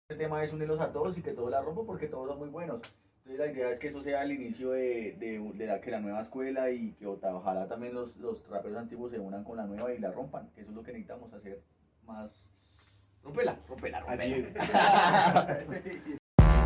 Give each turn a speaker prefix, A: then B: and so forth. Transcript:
A: este tema es unirlos a todos y que todos la rompan porque todos son muy buenos. Entonces la idea es que eso sea el inicio que la nueva escuela y que ojalá también los raperos antiguos se unan con la nueva y la rompan, que eso es lo que necesitamos hacer más. Rompela, rompela,
B: Así
A: rompela.
B: es.